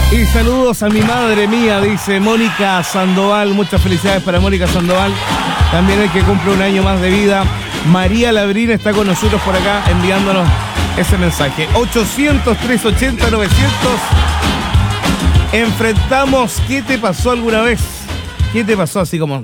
Y saludos a mi madre mía, dice Mónica Sandoval. Muchas felicidades para Mónica Sandoval. También el que cumple un año más de vida. María Labrín está con nosotros por acá enviándonos ese mensaje. 800-380-900. Enfrentamos. ¿Qué te pasó alguna vez? ¿Qué te pasó así como...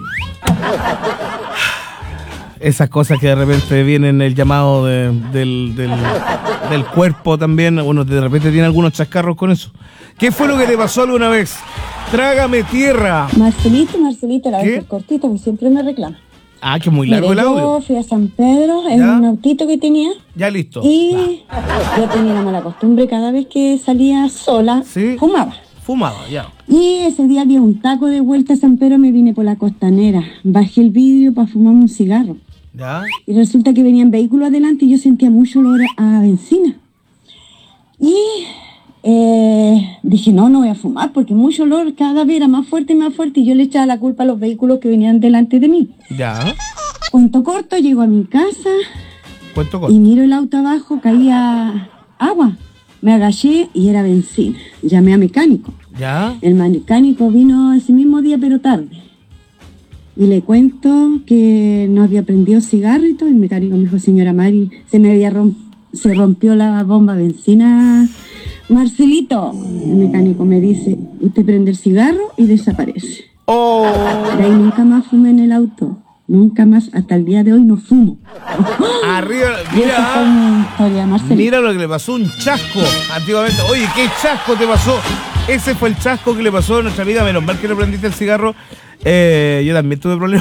Esas cosas que de repente vienen el llamado del cuerpo también. Uno de repente tiene algunos chascarros con eso. ¿Qué fue lo que te pasó alguna vez? Trágame tierra. Marcelito, la vez cortito, que siempre me reclama. Ah, que muy largo. Mire, el audio. Yo fui a San Pedro en un autito que tenía. Ya listo. Y yo tenía la mala costumbre, cada vez que salía sola, ¿sí? Fumaba, ya. Y ese día había un taco de vuelta a San Pedro, me vine por la Costanera. Bajé el vidrio para fumar un cigarro. ¿Ya? Y resulta que venían vehículos adelante y yo sentía mucho olor a benzina. Y dije, no voy a fumar porque mucho olor, cada vez era más fuerte y yo le echaba la culpa a los vehículos que venían delante de mí. Ya. Cuento corto, llego a mi casa. Cuento corto. Y miro el auto abajo, caía agua. Me agaché y era benzina. Llamé a mecánico. ¿Ya? El mecánico vino ese mismo día, pero tarde. Y le cuento que no había prendido cigarro y todo. El mecánico me dijo, señora Mari, se rompió la bomba de benzina. Marcelito, el mecánico me dice, usted prende el cigarro y desaparece. Oh. De ahí nunca más fumé en el auto. Nunca más, hasta el día de hoy no fumo. Arriba, mira lo que le pasó, un chasco antiguamente. Oye, ¿qué chasco te pasó? Ese fue el chasco que le pasó a nuestra amiga. Menos mal que no prendiste el cigarro. Yo también tuve problemas